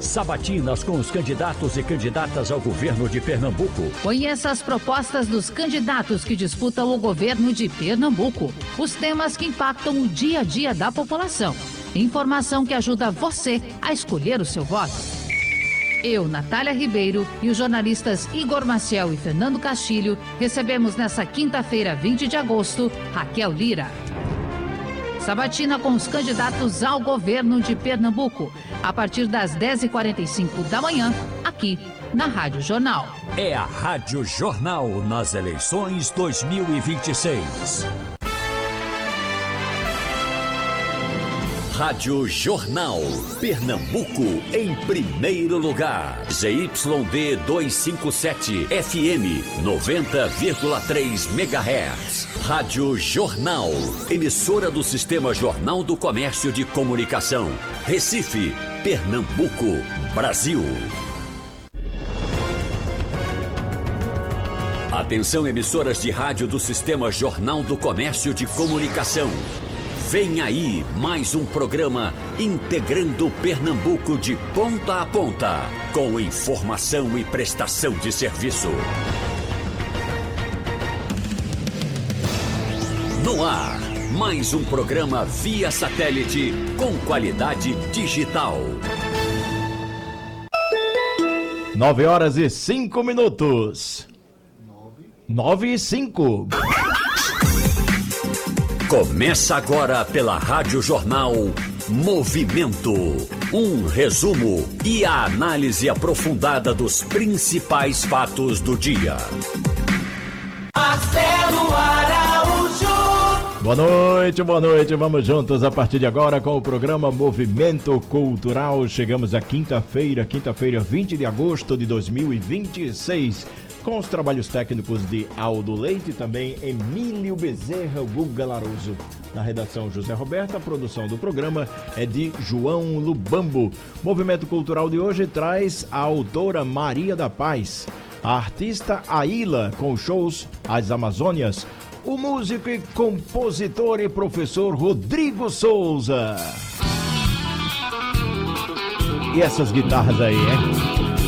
Sabatinas com os candidatos e candidatas ao governo de Pernambuco. Conheça as propostas dos candidatos que disputam o governo de Pernambuco. Os temas que impactam o dia a dia da população. Informação que ajuda você a escolher o seu voto. Eu, Natália Ribeiro, e os jornalistas Igor Maciel e Fernando Castilho recebemos nesta quinta-feira, 20 de agosto, Raquel Lira. Sabatina com os candidatos ao governo de Pernambuco, a partir das 10h45 da manhã, aqui na Rádio Jornal. É a Rádio Jornal nas eleições 2026. Rádio Jornal, Pernambuco em primeiro lugar. ZYD 257, FM 90,3 MHz. Rádio Jornal, emissora do Sistema Jornal do Comércio de Comunicação. Recife, Pernambuco, Brasil. Atenção, emissoras de rádio do Sistema Jornal do Comércio de Comunicação. Vem aí mais um programa integrando Pernambuco de ponta a ponta, com informação e prestação de serviço. No ar, mais um programa via satélite com qualidade digital. 9h05. 9h05. Começa agora pela Rádio Jornal Movimento. Um resumo e a análise aprofundada dos principais fatos do dia. Marcelo Araújo. Boa noite. Vamos juntos a partir de agora com o programa Movimento Cultural. Chegamos à quinta-feira, 20 de agosto de 2026. Com os trabalhos técnicos de Aldo Leite e também Emílio Bezerra, Guga Laruso. Na redação José Roberto, a produção do programa é de João Lubambo. Movimento Cultural de hoje traz a autora Maria da Paz, a artista Aila com shows As Amazônias, o músico e compositor e professor Rodrigo Souza. E essas guitarras aí, hein?